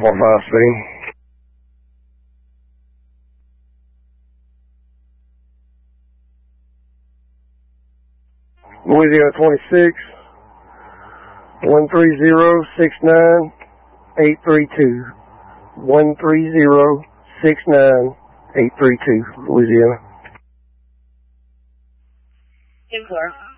445 speed. Louisiana 26, 13069-832. 13069-832, Louisiana. 10-4.